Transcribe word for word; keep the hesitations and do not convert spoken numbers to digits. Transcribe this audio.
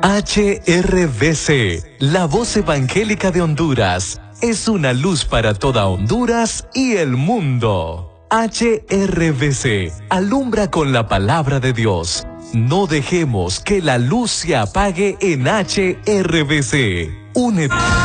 H R V C, la voz evangélica de Honduras, es una luz para toda Honduras y el mundo. H R V C, alumbra con la palabra de Dios. No dejemos que la luz se apague en H R V C. Únete.